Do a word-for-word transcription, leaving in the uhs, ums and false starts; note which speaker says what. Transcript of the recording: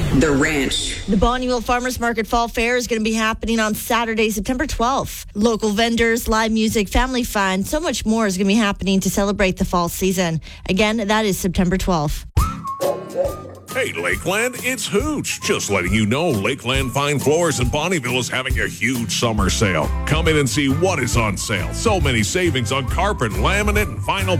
Speaker 1: The Ranch.
Speaker 2: The Bonnieville Farmers Market Fall Fair is going to be happening on Saturday, September twelfth. Local vendors, live music, family fun, so much more is going to be happening to celebrate the fall season. Again, that is September twelfth.
Speaker 3: Hey, Lakeland, it's Hooch. Just letting you know Lakeland Fine Floors in Bonnieville is having a huge summer sale. Come in and see what is on sale. So many savings on carpet, laminate, and vinyl